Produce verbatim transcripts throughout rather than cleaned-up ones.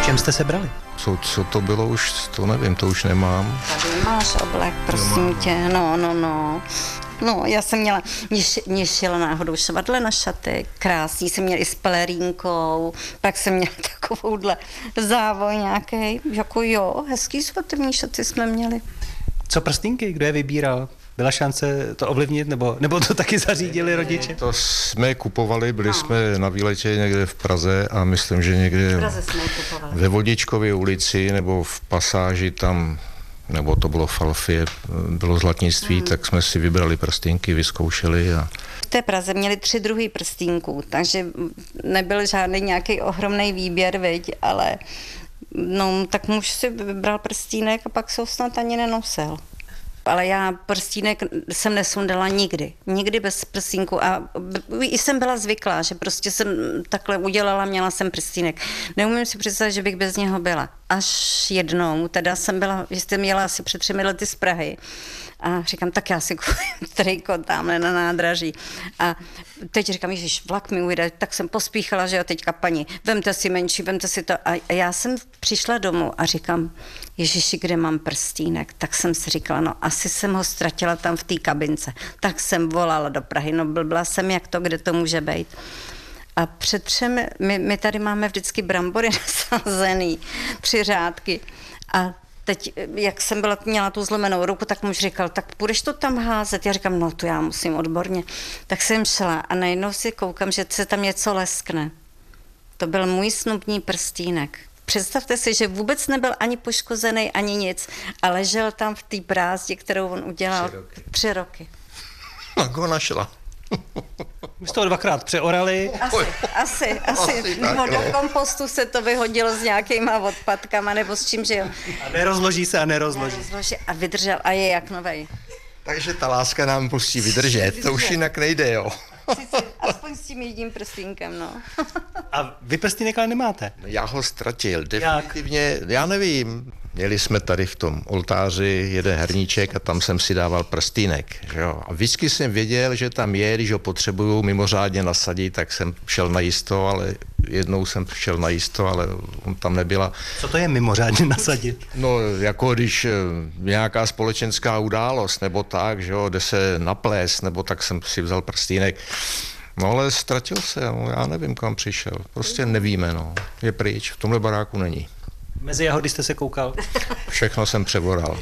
Čem jste se brali? Co, co to bylo už, to nevím, to už nemám. Tady máš oblek, prosím tě, no, no, no. No, já jsem měla, mě šila náhodou švadle na šaty, krásný, jsem měla i s pelerínkou, pak jsem měla takovouhle závoj nějaký, jako jo, hezký svatební šaty jsme měli. Co prstínky, kdo je vybíral? Byla šance to ovlivnit, nebo, nebo to taky zařídili rodiče? To jsme kupovali, byli no. jsme na výletě někde v Praze a myslím, že někde ve Vodičkově ulici nebo v pasáži tam, nebo to bylo v Alfie, bylo zlatnictví, hmm. tak jsme si vybrali prstínky, vyzkoušeli. A... V té Praze měli tři druhy prstínků, takže nebyl žádný nějaký ohromný výběr, viď, ale no, tak muž si vybral prstínek a pak se ho snad ani nenosil. Ale já prstínek jsem nesundala nikdy. Nikdy bez prstínku. A i jsem byla zvyklá, že prostě jsem takhle udělala, měla jsem prstínek. Neumím si představit, že bych bez něho byla. Až jednou, teda jsem byla, že jsem jela asi před třemi lety z Prahy. A říkám, tak já si koupím triko tamhle na nádraží. A teď říkám, ježiš, vlak mi ujde, tak jsem pospíchala, že jo, teďka paní, vemte si menší, vemte si to. A já jsem přišla domů a říkám, ježiši, kde mám prstínek? Tak jsem si říkala, no asi jsem ho ztratila tam v té kabince. Tak jsem volala do Prahy, no blbla jsem, jak to, kde to může být. A před třemi, my, my tady máme vždycky brambory nasazený, tři řádky. A teď, jak jsem byla, měla tu zlomenou ruku, tak muž říkal, tak půjdeš to tam házet? Já říkám, no to já musím odborně. Tak jsem šla a najednou si koukám, že se tam něco leskne. To byl můj snubní prstínek. Představte si, že vůbec nebyl ani poškozený, ani nic, a ležel tam v té brázdě, kterou on udělal tři roky. Tři roky. Tak ho našla. My jste ho dvakrát přeorali. Asi, asi, asi. asi nebo tak, do kompostu se to vyhodilo s nějakýma odpadkama, nebo s čím, že jo. A nerozloží se a nerozloží. nerozloží a vydržel a je jak novej. Takže ta láska nám musí vydržet, vydržet. To už jinak nejde, jo. Sice, aspoň s tím jedním prstínkem, no. A vy prstínek ale nemáte? Já ho ztratil, definitivně, jak? Já nevím. Měli jsme tady v tom oltáři jeden hrníček a tam jsem si dával prstínek. Že jo? A vždycky jsem věděl, že tam je, když ho potřebuju mimořádně nasadit, tak jsem šel na jisto, ale jednou jsem šel na jisto, ale on tam nebyla. Co to je mimořádně nasadit? No, jako když nějaká společenská událost, nebo tak, že jo, jde se naplést, nebo tak jsem si vzal prstínek. No ale ztratil se, no, já nevím, kam přišel. Prostě nevíme, no. Je pryč, v tomhle baráku není. Mezi jahody jste se koukal? Všechno jsem přeboral.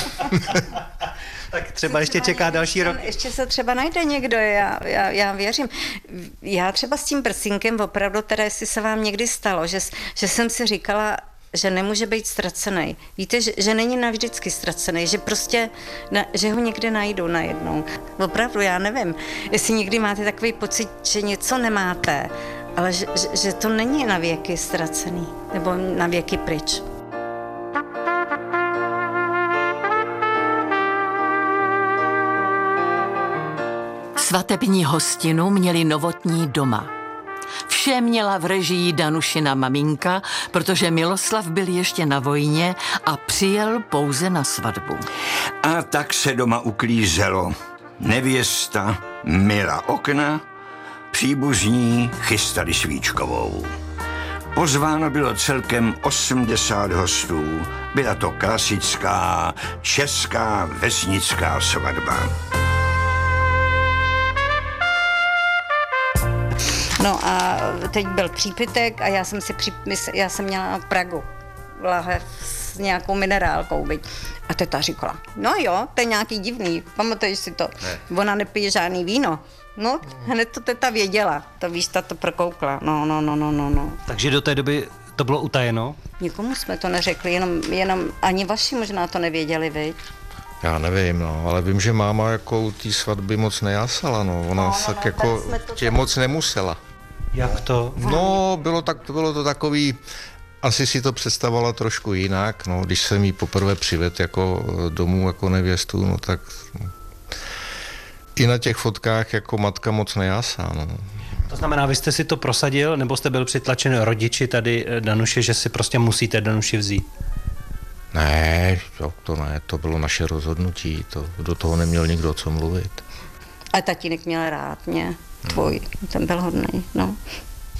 Tak třeba ještě čeká další rok. Ještě se třeba najde někdo, já, já, já věřím. Já třeba s tím prsínkem opravdu, teda jestli se vám někdy stalo, že, že jsem si říkala, že nemůže být ztracený. Víte, že, že není navždycky ztracený, že prostě, na, že ho někde najdu najednou. Opravdu, já nevím, jestli někdy máte takový pocit, že něco nemáte, ale že, že, že to není na věky ztracený, nebo na věky pryč. Svatební hostinu měli Novotní doma. Vše měla v režii Danušina maminka, protože Miloslav byl ještě na vojně a přijel pouze na svatbu. A tak se doma uklízelo. Nevěsta myla okna, příbuzní chystali svíčkovou. Pozváno bylo celkem osmdesát hostů. Byla to klasická česká vesnická svatba. No a teď byl přípitek a já jsem si při, já jsem měla Pragu, lahev s nějakou minerálkou, byť. A teta říkala, no jo, to je nějaký divný, pamatuješ si to, ne. Ona nepije žádný víno. No, hned to teta věděla, to víš, ta to prokoukla, no, no, no, no, no, no. Takže do té doby to bylo utajeno? Nikomu jsme to neřekli, jenom, jenom ani vaši možná to nevěděli, viď? Já nevím, no, ale vím, že máma jako u té svatby moc nejásala, no, ona no, tak no, jako tě tam... moc nemusela. Jak to? No, bylo, tak, bylo to takový, asi si to představovala trošku jinak, no, když jsem jí poprvé přivedl jako domů, jako nevěstu, no tak no, i na těch fotkách jako matka moc nejásá, no. To znamená, vy jste si to prosadil, nebo jste byl přitlačen rodiči tady Danuše, že si prostě musíte Danuši vzít? Ne, to, to ne, to bylo naše rozhodnutí, to, do toho neměl nikdo co mluvit. A tatínek měl rád mě, tvůj, ten byl hodnej, no.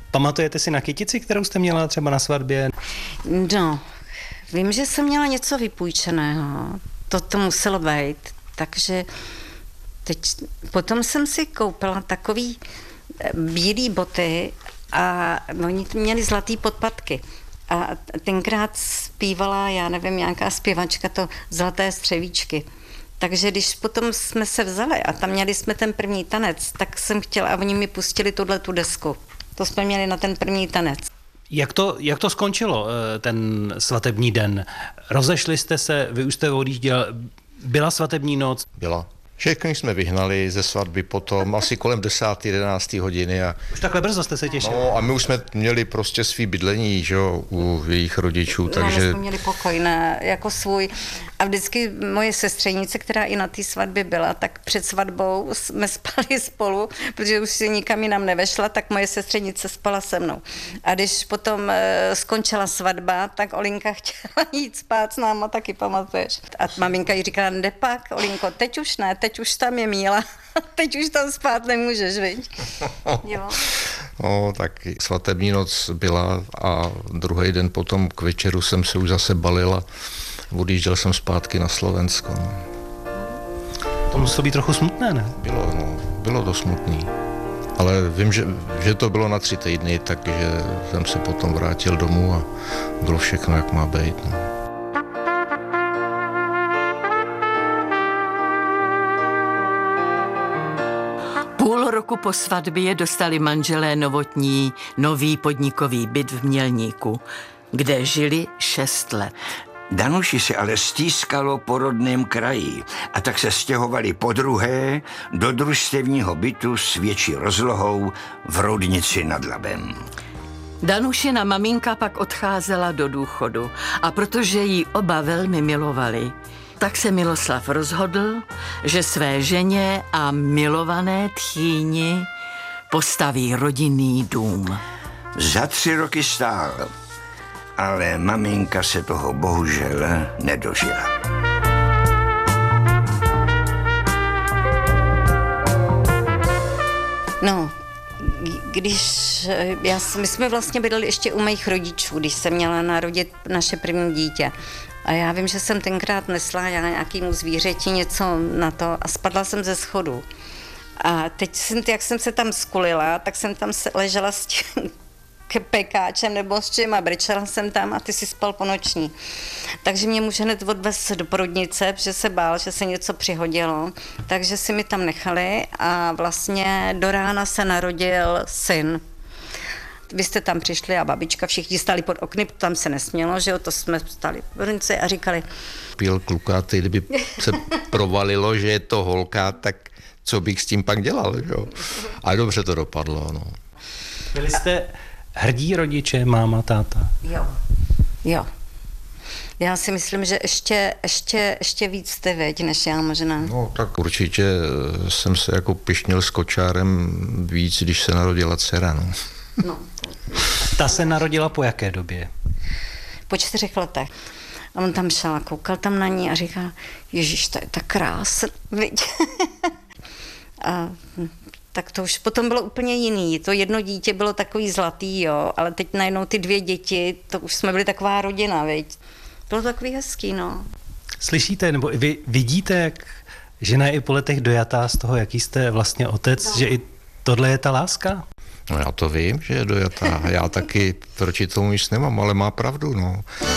Pamatujete si na kytici, kterou jste měla třeba na svatbě? No, vím, že jsem měla něco vypůjčeného. To to muselo být. Takže teď, potom jsem si koupila takový bílý boty a oni měli zlatý podpatky. A tenkrát zpívala, já nevím, nějaká zpěvačka, to Zlaté střevíčky. Takže když potom jsme se vzali a tam měli jsme ten první tanec, tak jsem chtěla, a oni mi pustili tuhletu desku. To jsme měli na ten první tanec. Jak to, jak to skončilo, ten svatební den? Rozešli jste se, vy už jste odjížděl, byla svatební noc? Byla. Všechny jsme vyhnali ze svatby potom, asi kolem desáté, jedenácté hodiny. A, už takhle brzo jste se těšili? No a my už jsme měli prostě svý bydlení, že jo, u jejich rodičů, No, takže... my jsme měli pokoj, ne, jako svůj. A vždycky moje sestřenice, která i na té svatbě byla, tak před svatbou jsme spali spolu, protože už si nikam jinam nevešla, tak moje sestřenice spala se mnou. A když potom e, skončila svatba, tak Olinka chtěla jít spát s náma, taky pamatuješ. A maminka jí říkala, jde pak, Olinko, teď už ne, teď už tam je Míla, teď už tam spát nemůžeš, viď? Jo. No, tak svatební noc byla a druhý den potom k večeru jsem se už zase balil a odjížděl jsem zpátky na Slovensko. No. To muselo být trochu smutné, ne? Bylo, no, bylo to smutný. Ale vím, že, že to bylo na tři týdny, takže jsem se potom vrátil domů a bylo všechno, jak má být. No. Půl roku po svatbě dostali manželé Novotní nový podnikový byt v Mělníku, kde žili šest let. Danuši se ale stýskalo po rodném kraji a tak se stěhovali podruhé do družstevního bytu s větší rozlohou v Roudnici nad Labem. Danušina maminka pak odcházela do důchodu a protože ji oba velmi milovali, tak se Miloslav rozhodl, že své ženě a milované tchýni postaví rodinný dům. Za tři roky stál, ale maminka se toho bohužel nedožila. No, když, já, my jsme vlastně bydleli ještě u mých rodičů, když jsem měla narodit naše první dítě. A já vím, že jsem tenkrát nesla já nějakému zvířeti něco na to a spadla jsem ze schodu. A teď, jsem, jak jsem se tam skulila, tak jsem tam ležela s tím pekáčem nebo s čím a brečela jsem tam a ty si spal po noční. Takže mě může hned odvést do porodnice, protože se bál, že se něco přihodilo. Takže si mi tam nechali a vlastně do rána se narodil syn. Vy jste tam přišli a babička, všichni stáli pod okny, tam se nesmělo, že jo, to jsme stáli v porodnici a říkali. Píl klukátý, kdyby se provalilo, že je to holka, tak co bych s tím pak dělal, jo. A dobře to dopadlo, no. Byli jste hrdí rodiče, máma, táta? Jo, jo. Já si myslím, že ještě, ještě, ještě víc jste věď, než já možná. No tak určitě jsem se jako pyšnil s kočárem víc, když se narodila dcera, no. No. Ta se narodila po jaké době? Po čtyřech letech. A on tam šel a koukal tam na ní a říkal, Ježíš, to je tak krásný, viď? A tak to už potom bylo úplně jiný. To jedno dítě bylo takový zlatý, jo, ale teď najednou ty dvě děti, to už jsme byli taková rodina, viď? Bylo to takový hezký, no. Slyšíte, nebo vy vidíte, jak žena je i po letech dojatá z toho, jaký jste vlastně otec, no. Že i tohle je ta láska? No já to vím, že je dojatá. Já taky proti tomu nic nemám, ale má pravdu, no.